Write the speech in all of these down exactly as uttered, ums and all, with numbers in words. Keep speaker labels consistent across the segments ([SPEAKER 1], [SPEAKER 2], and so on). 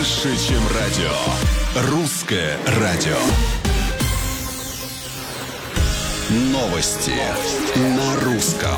[SPEAKER 1] Больше, чем радио. Русское радио. Новости на русском.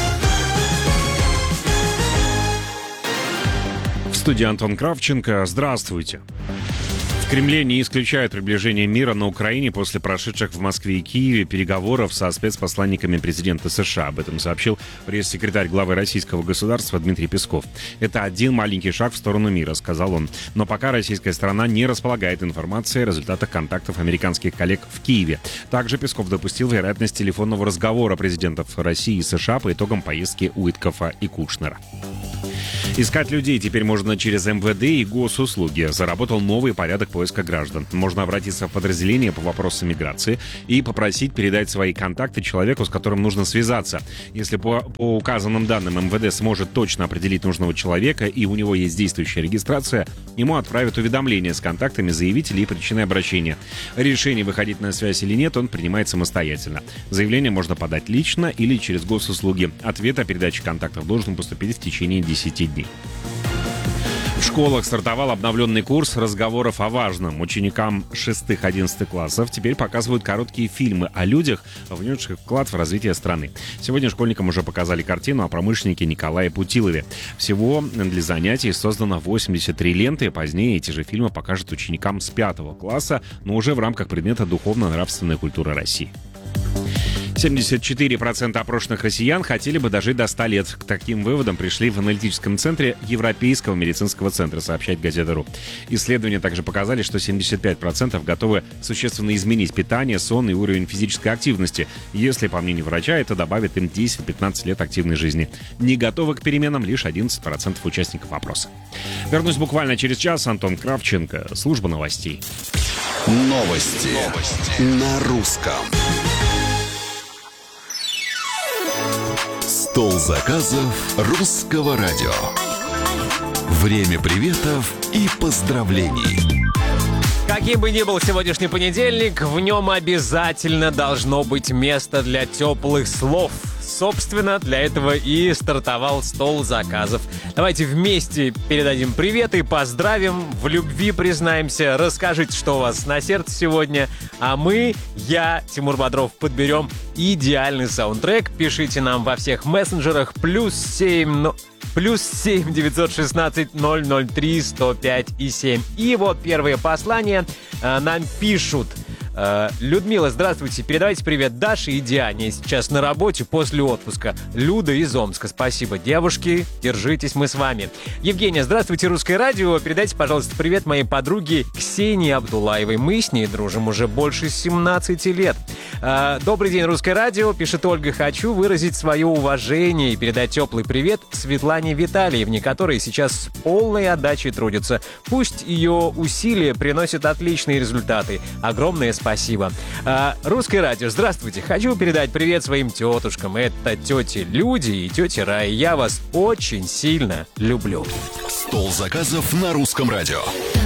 [SPEAKER 2] В студии Антон Кравченко. Здравствуйте. В Кремле не исключают приближение мира на Украине после прошедших в Москве и Киеве переговоров со спецпосланниками президента США. Об этом сообщил пресс-секретарь главы российского государства Дмитрий Песков. «Это один маленький шаг в сторону мира», — сказал он. Но пока российская сторона не располагает информацией о результатах контактов американских коллег в Киеве. Также Песков допустил вероятность телефонного разговора президентов России и США по итогам поездки Уиткофа и Кушнера. Искать людей теперь можно через эм вэ дэ и госуслуги. Заработал новый порядок поиска граждан. Можно обратиться в подразделение по вопросам миграции и попросить передать свои контакты человеку, с которым нужно связаться. Если по, по указанным данным эм вэ дэ сможет точно определить нужного человека и у него есть действующая регистрация, ему отправят уведомление с контактами заявителя и причиной обращения. Решение, выходить на связь или нет, он принимает самостоятельно. Заявление можно подать лично или через госуслуги. Ответ о передаче контактов должен поступить в течение десяти дней. В школах стартовал обновленный курс разговоров о важном. Ученикам шестых-одиннадцатых классов теперь показывают короткие фильмы о людях, внесших вклад в развитие страны. Сегодня школьникам уже показали картину о промышленнике Николае Путилове. Всего для занятий создано восемьдесят три ленты. Позднее эти же фильмы покажут ученикам с пятого класса, но уже в рамках предмета духовно-нравственной культуры России. семьдесят четыре процента опрошенных россиян хотели бы дожить до ста лет. К таким выводам пришли в аналитическом центре Европейского медицинского центра, сообщает Газета.ру. Исследования также показали, что семьдесят пять процентов готовы существенно изменить питание, сон и уровень физической активности, если, по мнению врача, это добавит им десять-пятнадцать лет активной жизни. Не готовы к переменам лишь одиннадцать процентов участников опроса. Вернусь буквально через час. Антон Кравченко, служба новостей.
[SPEAKER 1] Новости, Новости. На русском. Стол заказов русского радио. Время приветов и поздравлений.
[SPEAKER 3] Каким бы ни был сегодняшний понедельник, в нем обязательно должно быть место для теплых слов. Собственно, для этого и стартовал стол заказов. Давайте вместе передадим привет и поздравим, в любви признаемся. Расскажите, что у вас на сердце сегодня. А мы, я, Тимур Бодров, подберем идеальный саундтрек. Пишите нам во всех мессенджерах плюс семь... Но... Плюс семь девятьсот шестнадцать ноль ноль три сто пять и семь. И вот первые послания э, нам пишут. Э, Людмила, здравствуйте. Передавайте привет Даше и Диане. Сейчас на работе после отпуска. Люда из Омска. Спасибо, девушки. Держитесь, мы с вами. Евгения, здравствуйте, Русское радио. Передайте, пожалуйста, привет моей подруге Ксении Абдулаевой. Мы с ней дружим уже больше семнадцати лет. Э, Добрый день, Русское радио. Пишет Ольга. Хочу выразить свое уважение и передать теплый привет Светлане Витальевне, которая сейчас с полной отдачей трудится. Пусть ее усилия приносят отличные результаты. Огромное спасибо. А, Русское радио, здравствуйте. Хочу передать привет своим тетушкам. Это тети Люди и тетя Рая. Я вас очень сильно люблю.
[SPEAKER 1] Стол заказов на русском радио.